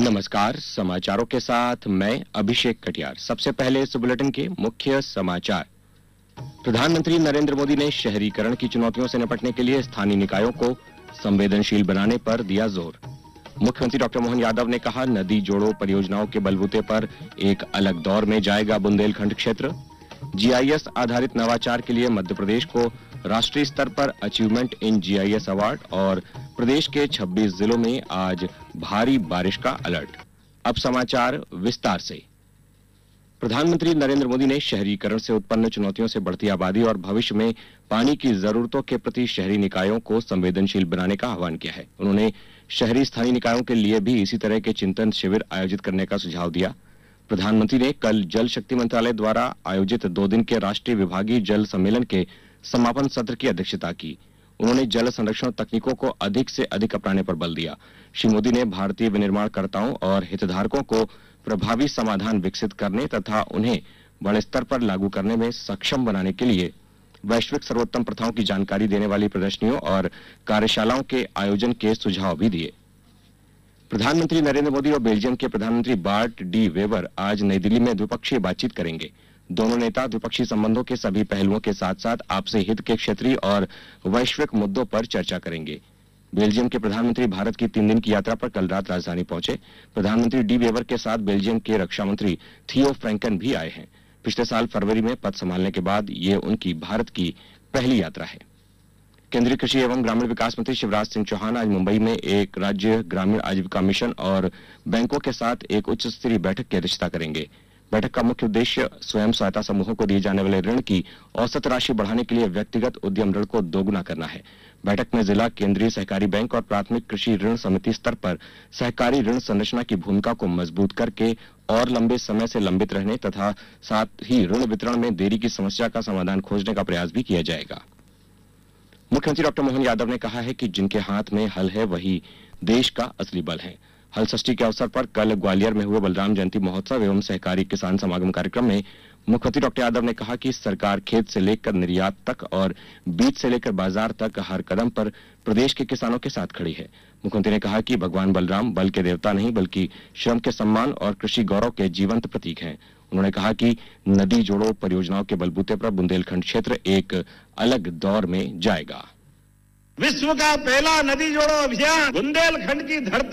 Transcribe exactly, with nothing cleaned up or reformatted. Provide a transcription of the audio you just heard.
नमस्कार, समाचारों के साथ मैं अभिषेक कटियार। सबसे पहले इस बुलेटिन के मुख्य समाचार। प्रधानमंत्री नरेंद्र मोदी ने शहरीकरण की चुनौतियों से निपटने के लिए स्थानीय निकायों को संवेदनशील बनाने पर दिया जोर। मुख्यमंत्री डॉक्टर मोहन यादव ने कहा, नदी जोड़ो परियोजनाओं के बलबूते पर एक अलग दौर में जाएगा बुंदेलखंड क्षेत्र। जीआईएस आधारित नवाचार के लिए मध्य प्रदेश को राष्ट्रीय स्तर पर अचीवमेंट इन जीआईएस अवार्ड और प्रदेश के छब्बीस जिलों में आज भारी बारिश का अलर्ट। अब समाचार विस्तार से। प्रधानमंत्री नरेंद्र मोदी ने शहरीकरण से उत्पन्न चुनौतियों से बढ़ती आबादी और भविष्य में पानी की जरूरतों के प्रति शहरी निकायों को संवेदनशील बनाने का आह्वान किया है। उन्होंने शहरी स्थानीय निकायों के लिए भी इसी तरह के चिंतन शिविर आयोजित करने का सुझाव दिया। प्रधानमंत्री ने कल जल शक्ति मंत्रालय द्वारा आयोजित दो दिन के राष्ट्रीय विभागीय जल सम्मेलन के समापन सत्र की अध्यक्षता की। उन्होंने जल संरक्षण तकनीकों को अधिक से अधिक अपनाने पर बल दिया। श्री मोदी ने भारतीय विनिर्माणकर्ताओं और हितधारकों को प्रभावी समाधान विकसित करने तथा उन्हें बड़े स्तर पर लागू करने में सक्षम बनाने के लिए वैश्विक सर्वोत्तम प्रथाओं की जानकारी देने वाली प्रदर्शनियों और कार्यशालाओं के आयोजन के सुझाव भी दिए। प्रधानमंत्री नरेंद्र मोदी और बेल्जियम के प्रधानमंत्री बार्ट डी वेबर आज नई दिल्ली में द्विपक्षीय बातचीत करेंगे। दोनों नेता द्विपक्षीय संबंधों के सभी पहलुओं के साथ साथ आपसी हित के क्षेत्रीय और वैश्विक मुद्दों पर चर्चा करेंगे। बेल्जियम के प्रधानमंत्री भारत की तीन दिन की यात्रा पर कल रात राजधानी पहुंचे। प्रधानमंत्री डी वेबर के साथ बेल्जियम के रक्षा मंत्री थियो फ्रैंकन भी आए हैं। पिछले साल फरवरी में पद संभालने के बाद ये उनकी भारत की पहली यात्रा है। केंद्रीय कृषि एवं ग्रामीण विकास मंत्री शिवराज सिंह चौहान आज मुंबई में एक राज्य ग्रामीण आजीविका मिशन और बैंकों के साथ एक उच्च स्तरीय बैठक की अध्यक्षता करेंगे। बैठक का मुख्य उद्देश्य स्वयं सहायता समूहों को दिए जाने वाले ऋण की औसत राशि बढ़ाने के लिए व्यक्तिगत उद्यम ऋण को दोगुना करना है। बैठक में जिला केंद्रीय सहकारी बैंक और प्राथमिक कृषि ऋण समिति स्तर पर सहकारी ऋण संरचना की भूमिका को मजबूत करके और लंबे समय से लंबित रहने तथा साथ ही ऋण वितरण में देरी की समस्या का समाधान खोजने का प्रयास भी किया जाएगा। मुख्यमंत्री डॉक्टर मोहन यादव ने कहा है कि जिनके हाथ में हल है वही देश का असली बल है। हल षष्ठी के अवसर पर कल ग्वालियर में हुए बलराम जयंती महोत्सव एवं सहकारी किसान समागम कार्यक्रम में मुख्यमंत्री डॉक्टर यादव ने कहा कि सरकार खेत से लेकर निर्यात तक और बीज से लेकर बाजार तक हर कदम पर प्रदेश के किसानों के साथ खड़ी है। मुख्यमंत्री ने कहा कि भगवान बलराम बल के देवता नहीं बल्कि श्रम के सम्मान और कृषि गौरव के जीवंत प्रतीक हैं। उन्होंने कहा कि नदी जोड़ो परियोजनाओं के बलबूते पर बुंदेलखंड क्षेत्र एक अलग दौर में जाएगा। विश्व का पहला नदी जोड़ो अभियान बुंदेलखंड की धरती